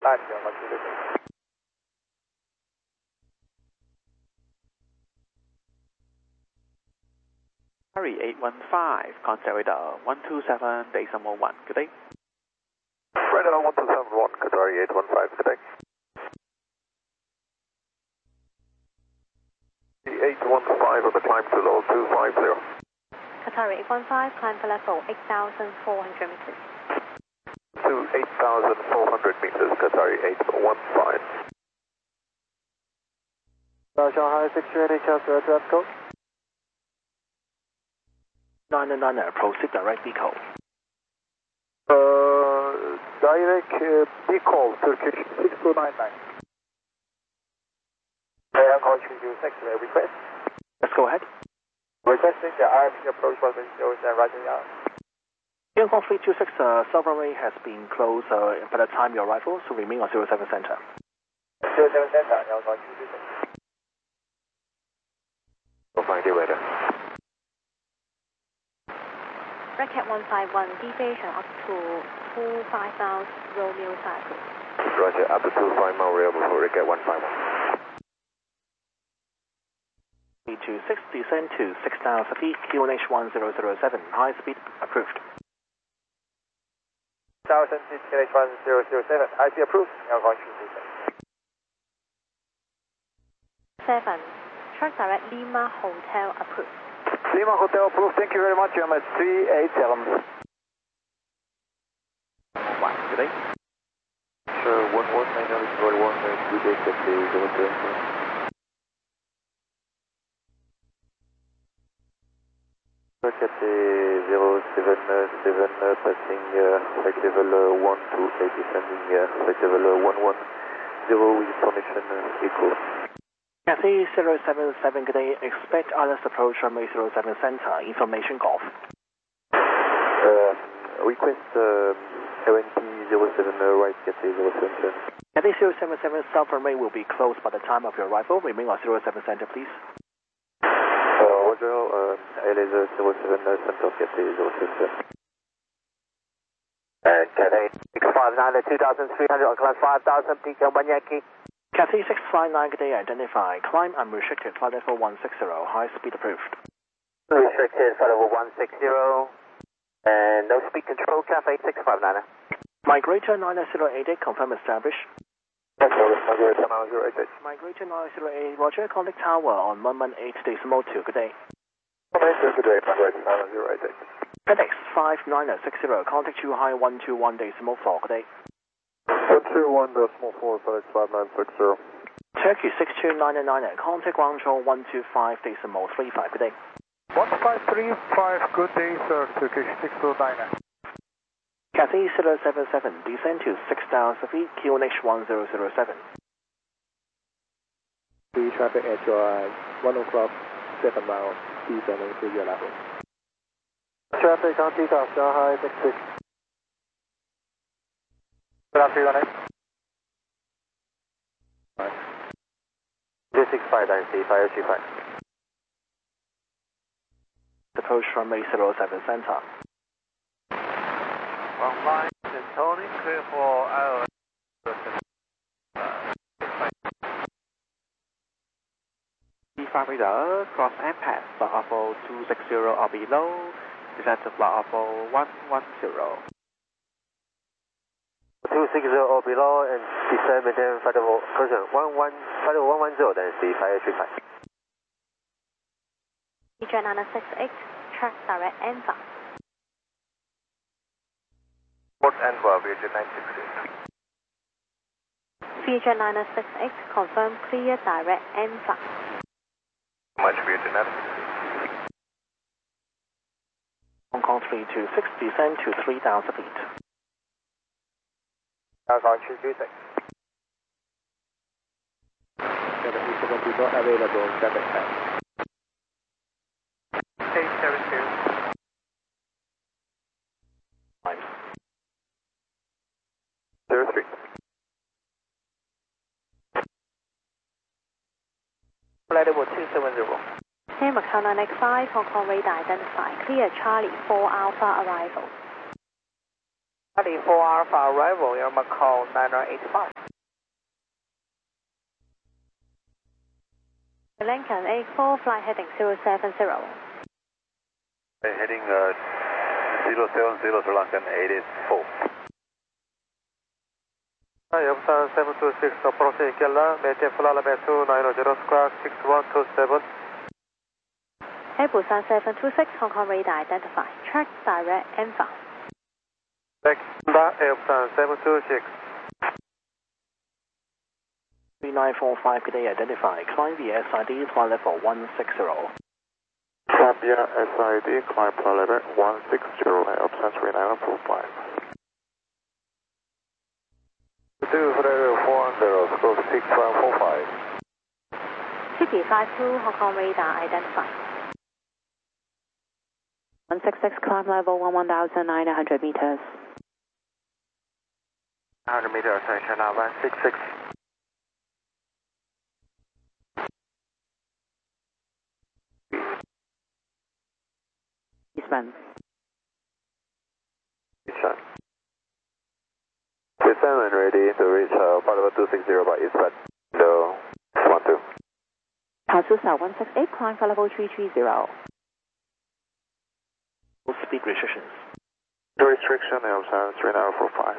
Taxi, Hong Kong 226. Harry 815, contact radar 127.1. Good day. Radar 1271, Qatari 815, good day. 815 on the climb to level 250. Qatari 815, climb for level 8,400 meters. To 8,400 meters, Qatari 815. Shanghai 628, Chancellor, draft code. 999, proceed direct decall. Direct decall, Turkish 6299. Hong Kong 226, request. Let's go ahead. Requesting the RMC approach 107, Roger out. Hong Kong 326, south runway has been closed by the time your arrival, so remain on 07 center. 07 center, Hong Kong 226. We'll find you later. Bracket 151, deviation up to 250 Romeo cycle. Roger, up to 25 mile rail before Ricket 151. 326, descend to 6,000 feet, QNH 1007, high speed approved. 1000 feet, QNH 1007, high speed approved, Hong Kong 226. 7, track direct Lima Hotel approved. Lima Hotel approved, thank you very much, I'm at 387. 1, good day. Sure, 119041, good day, Cathay 007. Cathay 077, passing flight level 128, descending flight level 110 with information echo. Cathay 077, good day. Expect ILS approach from 07 center, information golf. Request LNT 07 right, Cathay 077. Cathay 077, south runway will be closed by the time of your arrival. Remain on 07 center, please. Roger, LS 07 center, Cathay 077. Cathay 659 2,300 on class 5,000, Pecan 1 Yankee. Cathay 659, good day. Identify. Climb unrestricted, flight level 160, high speed approved. Restricted, flight level 160, and no speed control, Cathay 659. Migrator 9088, confirm established. Migrator 9088. Migrator 9088, roger, contact tower on 118.2, good day. Good day, Migrator 9088. FedEx 5960, contact you high 121.4, good day. 121.4, FedEx 5960. Turkey 62999, contact Guangzhou 125.35, good day. 1535, good day, sir, Turkish 6299. Cathay 077, descend to 6,000 feet, QNH 1007. The traffic at your 1 o'clock, 7 miles, descending to your level. Traffic on takeoff, Shanghai 66. Good afternoon, 265, dynasty, 5035. Approach from 07 center. Online, Tony, clear for ILS. B5 radar, cross and pass, flight level 260 or below, descend to flight level 110. 260 or below and descend maintain flight level, correction, 110, dynasty, 5035. Jet 968, track direct ENVA. Port ENVA, Vietjet 968. Vietjet 968, confirm clear direct ENVA. Much Vietjet 968. Hong Kong 326, descend to 3,000 feet. Hong Kong 226. 77 people available, 710. 872. Fine. 03. Flight level 270. Hey, Macau 985, Hong Kong radar identified. Clear Charlie 4 Alpha arrival. 94 Alpha arrival, your Macau 9985. Lincoln 84, flight heading 070. Heading 070, Sri Lankan 84. Upsan 726, approaching Kella, maintain full alignment 2900, squawk 6127. Air Busan 726, Hong Kong radar identified. Track direct inbound. Upsan 726. 3945, good day, identified. Climb via SID, flight level 160. Climb via SID, climb flight level 160, Upsan 3945. 240, scope 6145. City 52, Hong Kong radar identified. 166, climb level 11,900 meters. 100 meters, attention now 166. Eastman. Eastman. Descend and ready to reach flight level 260 by Eastman. So, 12. Palsusa 168, climb for level 330. Speed restrictions. Restriction, Upsan 3945.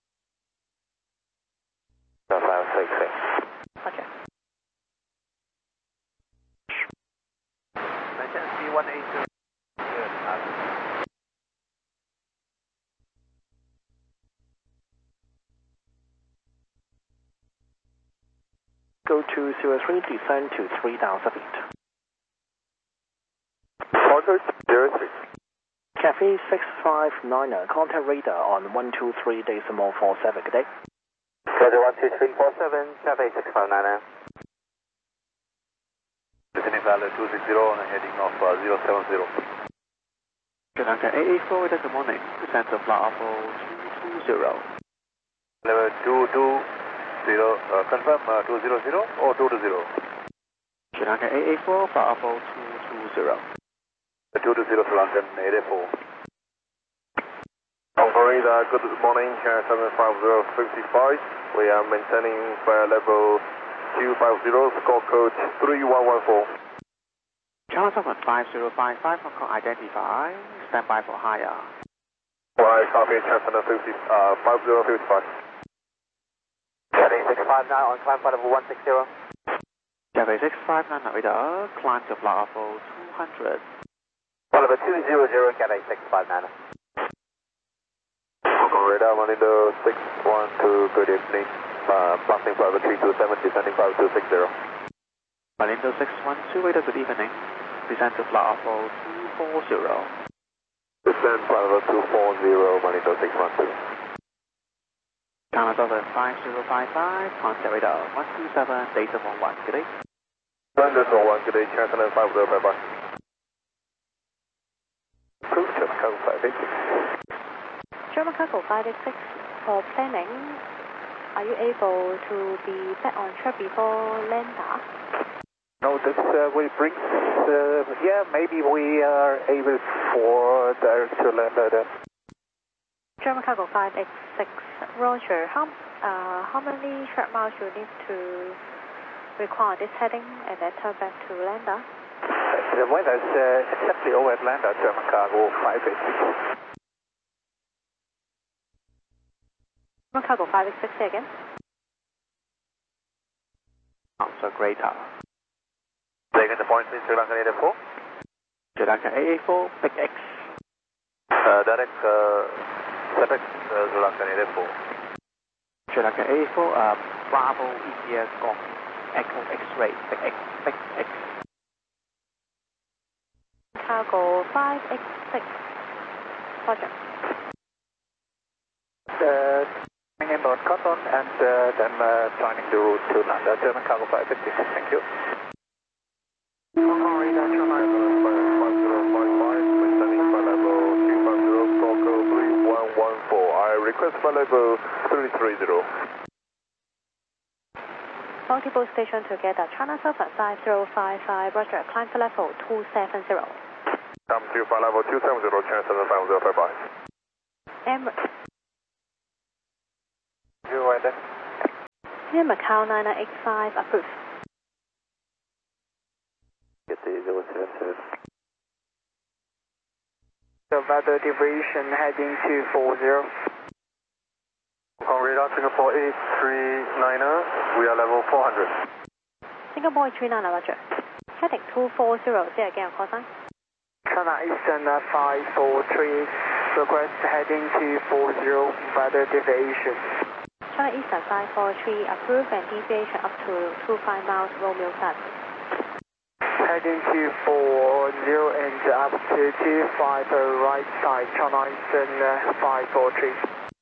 566. Roger. Mention C182. Go to 03, descend to 3,000 feet. Parker 06. Cafe 659, contact radar on 123.47, good day. Roger 12347, Cafe 659. Descending value 260 on a heading of 070. Sri Lanka 884, good morning. Descent to flight level 220. Level 220, confirm 200 or 220? Sri Lanka 884, flight level 220. 220 Sri Lankan 84. Operator, good morning, 75055. We are maintaining flight level 250, score code 3114. China 5055, Hong Kong identify. Stand by for higher. Right, copy, China 5055. Heading 659 on climb flight level 160. Cafe 659 radar, climb to flight level 200. Flight level 200, Cafe 659. Radar Malindo 612, good evening. Passing flight level 327, descending flight level 260. Malindo 612, radar, good evening. Descend to flight level 240. Descend flight level 240, Malindo 612. China 5055, contact radar 127, data 11, good day. Thunder 1, good day, China 5055. Approved, China 586. German Cargo 586, for planning, are you able to be back on track before lander? No, this will bring, yeah, maybe we are able for direct to lander then. German Cargo 586, Roger. How many track miles you need to require this heading and then turn back to lander? The weather is exactly over Atlanta, German Cargo 586. German Cargo 586, say again. Answer greater. Taking the point, please, Sri Lankan 84. Sri Lanka 884, Big X. Direct, FedEx, Sri Lankan 84. Sri Lanka 884, Bravo India Golf Echo X-ray, Big X, Big X. Cargo 586, Roger. Inbound Cotton and then joining the route to Landa, German Cargo 556. Thank you. Radar China 5055, descending flight level 250, score code 3114. I request flight level 330. Multiple station together, China 5055, Roger, climb to level 270. Come to flight level 270, China 75055. Near Macau 9985 approved. Cathay 077. The weather deviation heading to 40. On radar Singapore 839er, we are level 400. Singapore 839 Roger. Heading 240, say again, call sign. China Eastern 543, request heading to 40, weather deviation. China Eastern 543 approved and deviation up to 25 miles Romeo Sun. Heading to 40 and up to 25 right side, China Eastern 543.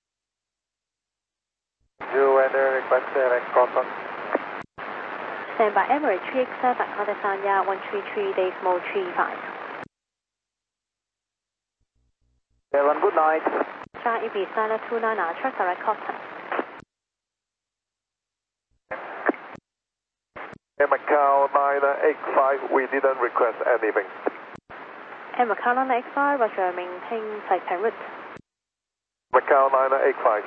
Zero weather, request direct cross-on. Stand by Emirates 387, contact Sanya 133 decimal 35. Everyone, good night. China EB Santa 29, track direct cost time. Macau 985, we didn't request anything. And Macau 985, Roger, maintain Saipan route. Macau 985.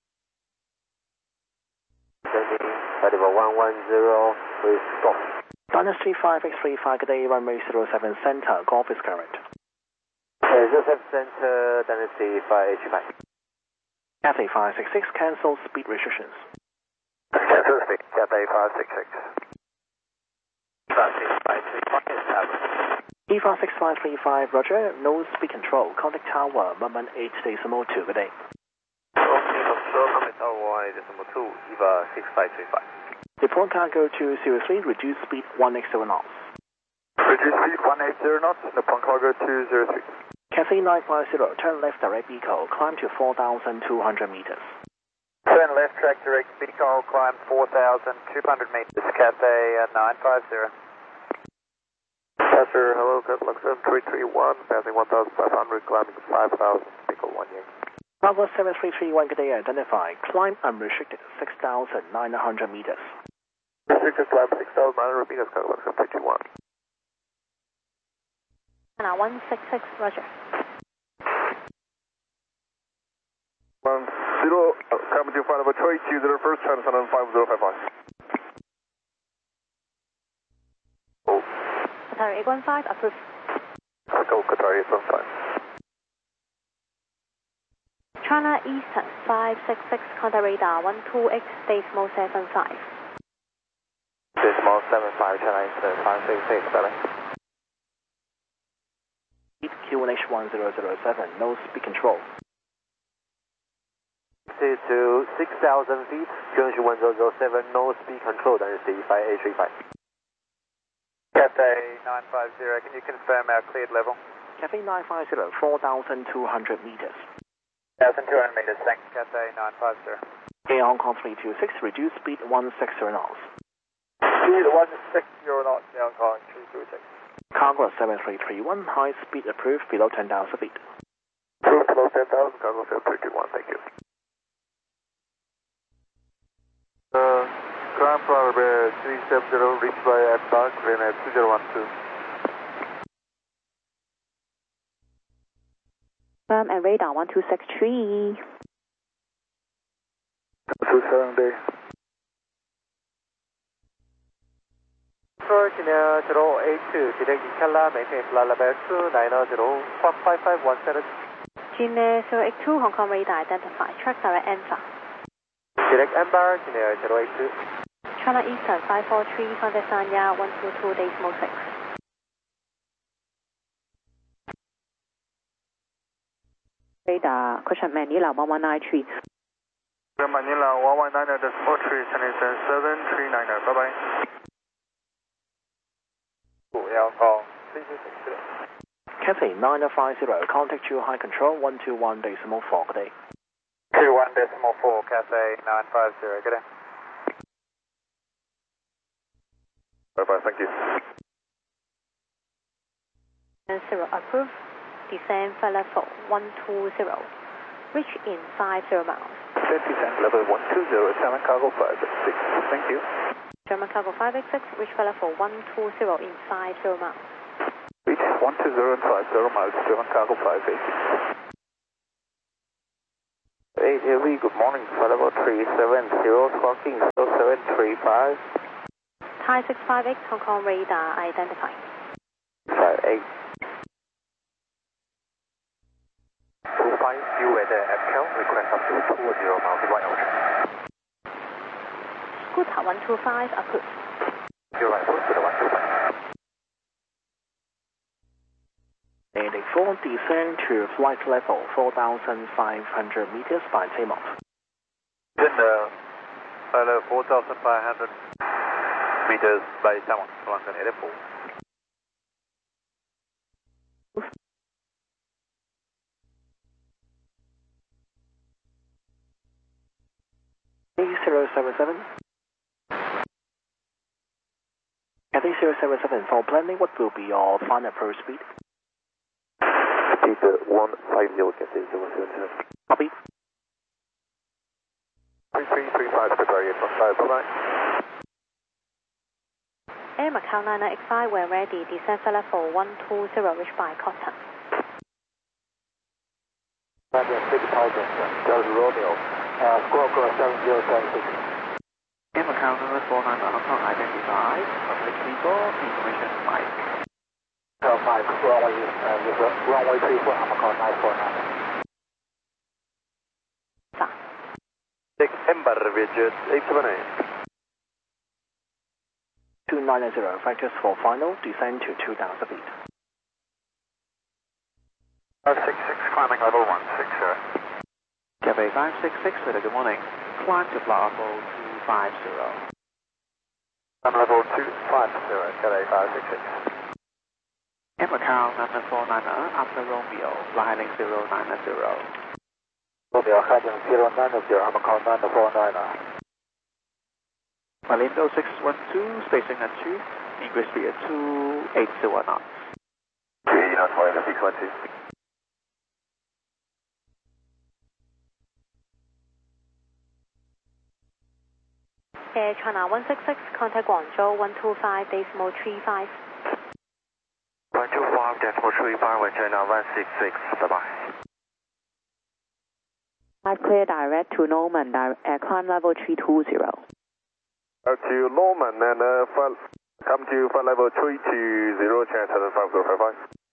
Arrival 110, please stop. Dynasty 5X35, good day, runway 07 center, Golf is current. Joseph Center, Dynasty 5H5. Cathay 566, cancel speed restrictions. Cathay 566. EFA 6535, Roger, no speed control, contact tower, moment 8 decimal 2, good day. Contact tower 8 decimal 2, EVA 6535. Deploy cargo to 03, reduce speed 180 knots. Reduce speed 180 knots, Nippon cargo 203. Cathay 950, turn left direct Beco, climb to 4,200 meters. Turn left track direct Beco, climb 4,200 meters. Cathay 950. Passenger, hello, Catlux 7331, passing 1,500, climbing 5,000, Pickle 1 Yankee. Bravo 7331, good day, identify, climb unrestricted 6,900 meters. Restricted climb 6,900 meters, Catlux 7331. Now 166, Roger. 10, cabin 25 over 280, first transfer on 5055. Qatar 815, approved. Go Qatar 815. China Eastern 566, contact radar 12X decimal 75. Decimal 75, China Eastern 566, Belly. QNH 1007, no speed control. To 6,000 feet, QNH 1007, no speed control, Dynasty 5H35. Cathay 950, can you confirm our cleared level? Cathay 950, 4,200 meters. 1,200 meters, thanks. Cathay 950. Air Hong Kong 326, reduce speed 160 knots. Speed 160 knots, Air Hong Kong 326. Cargo 7331, high speed approved below 10,000 feet. Approved below 10,000, cargo 7331, thank you. Ground floor 370, reached by Embark, Renat 2012. And radar 1263. 27 day. Virginia 082, direct Ikala, maintain flight level 290, Fox 5517. Gina 082, Hong Kong radar identified, track direct Alpha. Direct Embark, Virginia 082. China Eastern 543, contact Sanya 122 decimal 6. Radar, question Manila 1193. Manila 119 decimal 3, Tennyson 739, bye bye. Air Hong Kong 326. Cathay 950, contact you high control 121 decimal 4, good day. 21 decimal 4, Cathay 950, good day. Bye bye, thank you. And 0 approved. Descend flight level 120. Reach in 50 miles. Descend level 120, German cargo 586, thank you. German cargo 586, reach flight level 120 in 50 miles. Reach 120 and 50 miles, German cargo 586. 8 Heavy, good morning, flight level 370, squawking 0735. Thai 658 Hong Kong radar identifying. 58. 25, view weather Echo, request up to 20 miles right ocean. Scooter 125 approved. Your right foot to the 125. Landing 4, descend to flight level 4,500 meters by takeoff. Then flight level 4,500 meters by takeoff, 184. A077. Cathay 077, for planning, what will be your final approach speed? Speed 150, Cathay 077. Copy. 3335, prepare your flight, bye-bye. Air Macau 9985, we're ready. Descend flight level 120, reach by Cotton. Roger, 6000, Delta Romeo, squawk 7076. Air Macau number 49 Hong Kong identified. Public people, information Mike. 5, runway 34, Hong Kong 949. 6 Ember, Vietjet 878. 290, factors for final, descend to 2,000 feet. 566, climbing level 160. Cathay 566, good morning. Climb to flight level 250. Climb level 250, Cathay 566. Air Macau number 49 after Romeo, flying 090. Romeo heading 090, Hong Kong 949. Malindo 612, spacing at 2, increase speed at 280 knots. 3 knots, Malindo 612. Air China 166, contact Guangzhou 125, decimal 35. 125, decimal 35, with China 166, bye-bye. Clear direct to Norman, climb level 320. To Norman and come to flight level 320, chance 5055.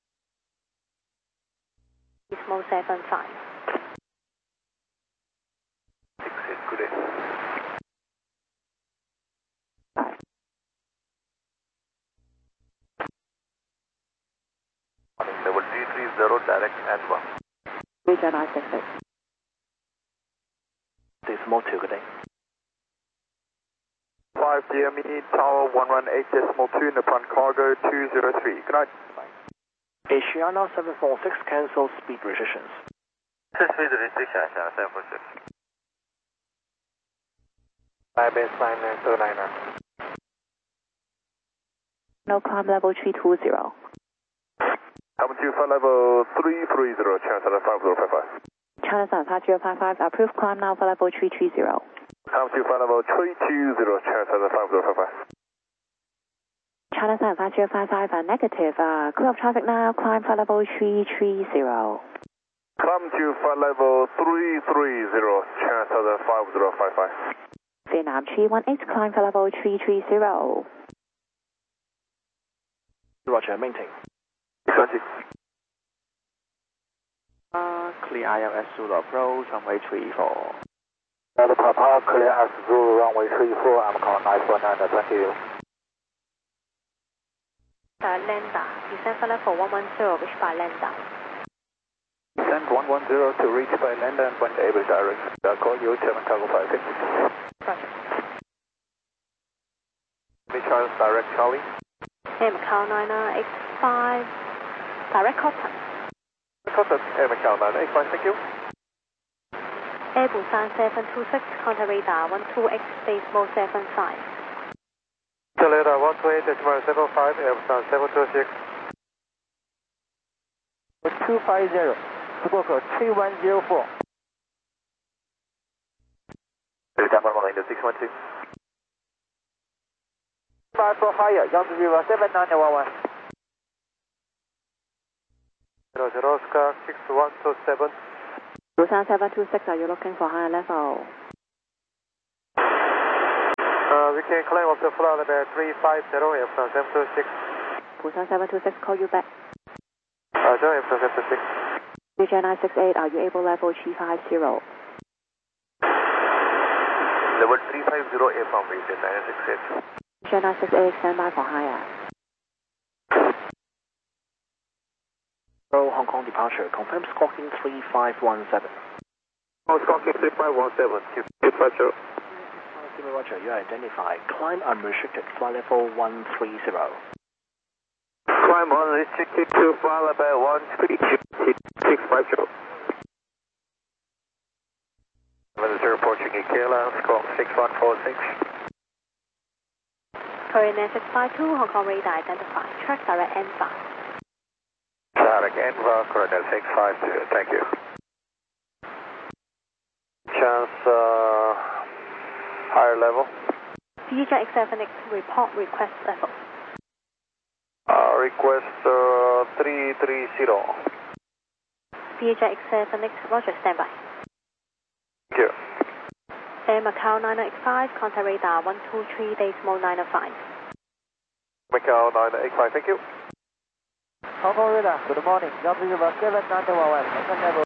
Decimal 75. 68, good day. Level 330, direct and 1. Region 966. Decimal 2, good day. 5 DME, Tower 118.2, Nippon Cargo 203. Good night. Asiana 746, cancel speed restrictions. Speed restriction, Asiana 746. Baseline 909. No, climb level 320. Come to flight level 330, chance 5055. China Sun 5055, approved climb now for level 330. Come to flight level 320, chance 5055. China Sun 5055, negative, clear of traffic now, climb for level 330. Come to flight level 330, chance 5055. Vietnam 318, climb for level 330. Roger, maintain. 20. Clear ILS Zulu approach, runway 34. Delta Papa, clear as Zulu, runway 34, Hong Kong 949, thank you. Lander, descend flight level 110, reach by Lander. Descend 110 to reach by lander and when able direct. I'll call you, German Cargo 5. Roger. Charles, direct Charlie. Air Macau 9985, direct Cotton. Cotton, Air Macau 985, thank you. Air Busan 726, contact radar 128, decimal 75. Radar 128, decimal 75, Air Busan 726. 250, squawk 3104. Delta Malindo 612. 5 for higher, Yangtze River 79011. 00 Oscar 6127. Busan 726, are you looking for higher level? We can climb up to flight level 350, Epsilon 726. Busan 726, call you back. Epsilon 726. DJ 968, are you able level 350? Level 350 airborne region 968. DJ 968, stand by for higher. Hong Kong departure, confirm squawking 3517. Squawking 3517, 250. Roger, you are identified. Climb unrestricted, flight level 130. Climb unrestricted to flight level 130, 650. Minister approaching Ikela, squawk 6146. Korean Air 652, Hong Kong radar identified. Track direct N5. Direct Enva, Korean 652, thank you. Chance higher level. DJ X7X report request level. Request 330. DJ X7X, Roger, standby. Thank you. Air Macau 985, contact radar 123.905. Macau 985, thank you. Hong Kong radar, good morning. Yambu 7911,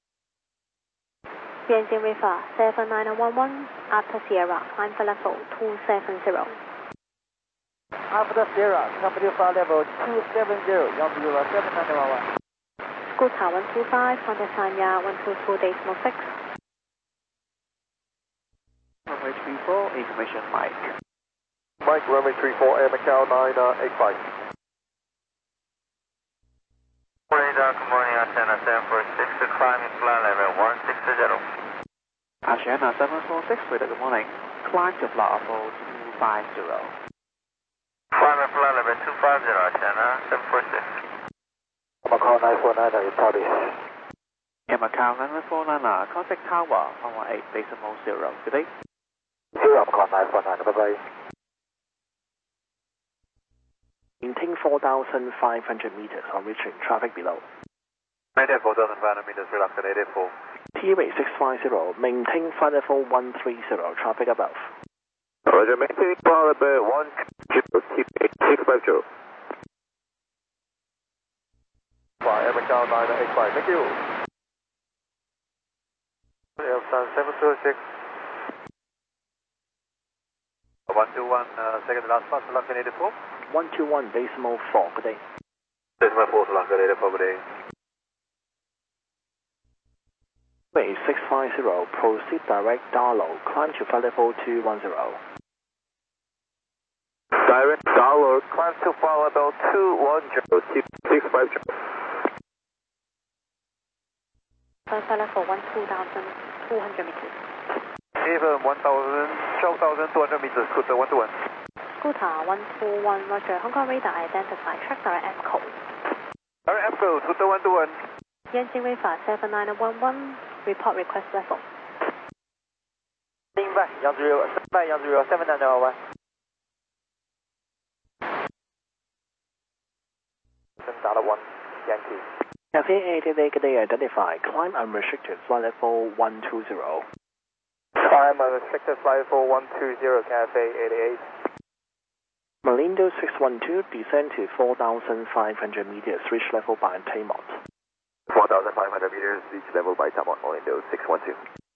Tianjin River 7911, after Sierra, climb for level 270. After Sierra, company flight level 270, Yambu 7911. Scooter 125, contact Sanya 122.6. Runway 34, information Mike. Mike, runway 34, Air Macau 985. Radar, good morning, Asiana 746, climbing flight level 160. Asiana 746, radar, good morning. Climb to flight level 250. Climbing flight level 250, Asiana 746. Macau 949, are you copy? Air Macau 949, contact tower 118.0. Good day. 0 Macau 949, bye-bye. Maintain 4,500 meters on reaching traffic below. Maintain 4,500 meters, reluctant 84. T-Way 650, maintain flight level 130, traffic above. Roger, maintain flight level 10650. Air Macau 985, thank you. Epsilon 726. 121, second last pass, reluctant 84. 121.4, good day. Decimal 4, reluctant 84, good day. Way 650, proceed direct Darlow, climb to flight level 210. Direct Darlow, climb to flight level 210, 650. Flight level 12,200 meters. Even 12,200 meters, Scooter 121. Scooter 121, Roger, Hong Kong radar identified. Track direct M code. Direct M code, Scooter 121. Tianjin River 7911, report request level. Standby, Yambu 7911. $1, Yankee. Cafe 88, good day, identified. Climb unrestricted, flight level 120. Climb unrestricted flight level 120, Cafe 88. Malindo 612, descend to 4,500 meters, reach level by Taymont. 4,500 meters, reach level by Taymont, Malindo 612.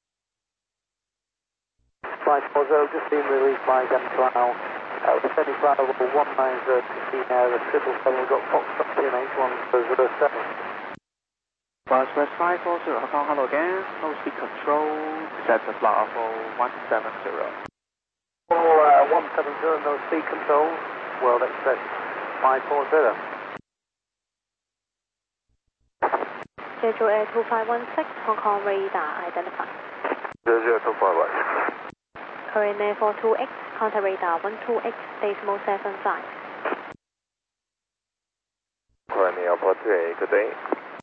540, just been released by Gun Cloud. Steady flight level 190, now the 777 got Foxtrot TMH 1007. Express 540, Hong Kong, hello again. No speed control, descend to flight level 170. 170, no speed control. World Express 540. Jeju Air 2516, Hong Kong radar identified. 00241. Korean Air 42X, contact radar 12X.75. Korean Air 42X, good day.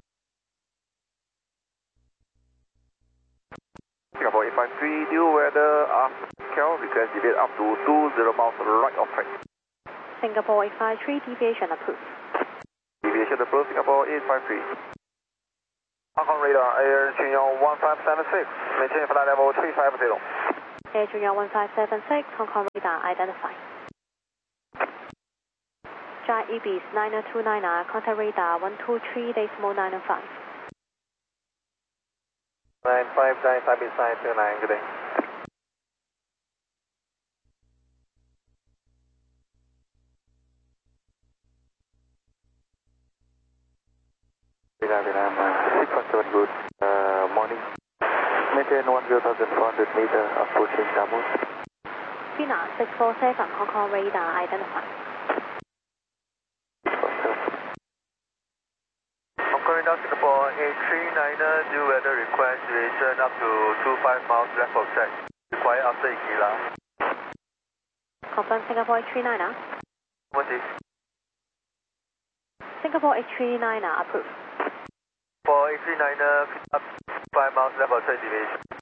Singapore 853, due weather Cal, request deviate up to 20 miles right of track. Singapore 853, deviation approved. Deviation approved, Singapore 853. Hong Kong radar, Air Junior 1576, maintain flight level 350. Air Junior 1576, Hong Kong radar, identify. Jet EBS 9029, contact radar 123.905. 9595 beside 29, good day. Vietnam 617 good. Morning. Maintain 10,400 meter approaching Tamus. Pina 647, Hong Kong radar, identify. Hong Kong radar Singapore A39er, new weather request duration up to 25 miles left of track. Required after Ikila. Confirm Singapore A39er. What is? Singapore A39er approved. For A39er, up 5 miles left of track deviation.